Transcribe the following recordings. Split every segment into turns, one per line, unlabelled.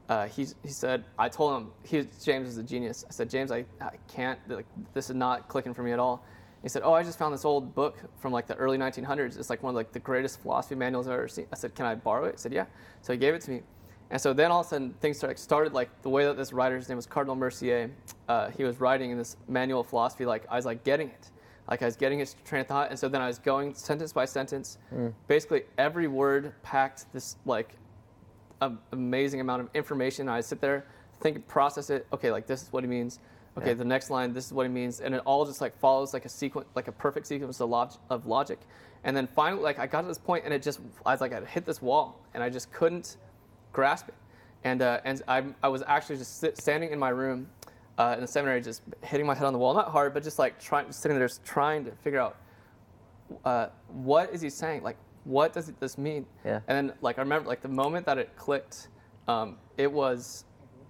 he said, I told him, James is a genius. I said, James, I can't, like, this is not clicking for me at all. He said, oh, I just found this old book from like the early 1900s. It's like one of like the greatest philosophy manuals I've ever seen. I said, can I borrow it? He said, yeah. So he gave it to me. And so then all of a sudden things started like the way that this writer, his name was Cardinal Mercier, he was writing in this manual of philosophy, like I was like getting it. Like I was getting his train of thought. And so then I was going sentence by sentence. Basically every word packed this like amazing amount of information. I sit there, think, process it. Okay, like this is what he means. Okay, the next line, this is what he means, and it all just like follows like a sequence, like a perfect sequence of logic. And then finally, like I got to this point, and I was like, I hit this wall, and I just couldn't grasp it. And I was actually just standing in my room in the seminary, just hitting my head on the wall, not hard, but just like sitting there, just trying to figure out what is he saying, like what does this mean?
Yeah.
And then like I remember like the moment that it clicked, it was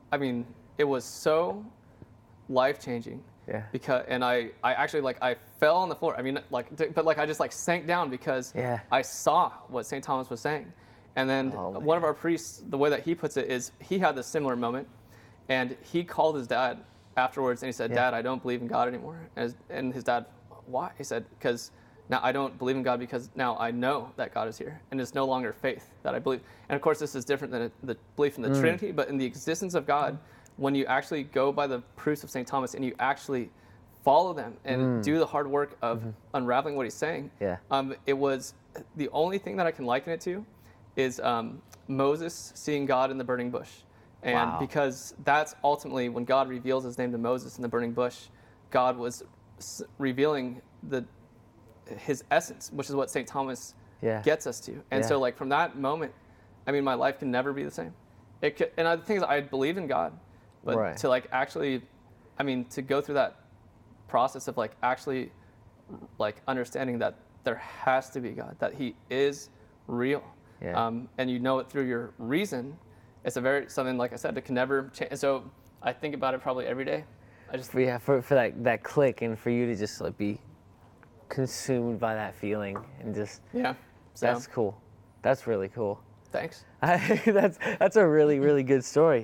so life-changing.
Yeah.
Because I actually like I fell on the floor. I mean like but like I just like sank down because I saw what St. Thomas was saying. And then one of our priests, the way that he puts it is he had this similar moment, and he called his dad afterwards and he said, Dad, I don't believe in God anymore. And his dad, why? He said, because now I don't believe in God because now I know that God is here, and it's no longer faith that I believe. And of course this is different than the belief in the Trinity, but in the existence of God, when you actually go by the proofs of St. Thomas and you actually follow them and do the hard work of unraveling what he's saying, it was the only thing that I can liken it to is Moses seeing God in the burning bush. And because that's ultimately when God reveals his name to Moses in the burning bush, God was revealing his essence, which is what St. Thomas gets us to. And so like from that moment, I mean, my life can never be the same. And the thing is, I believed in God, but to like actually, I mean, to go through that process of like actually like understanding that there has to be God, that he is real. And you know it through your reason. It's something like I said, it can never change. And so I think about it probably every day.
For that click, and for you to just like be consumed by that feeling, and just that's cool. That's really cool.
Thanks.
That's a really, really good story.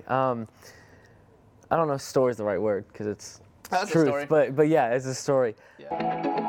I don't know if story is the right word because it's
That's
truth,
a story.
but yeah, it's a story.
Yeah.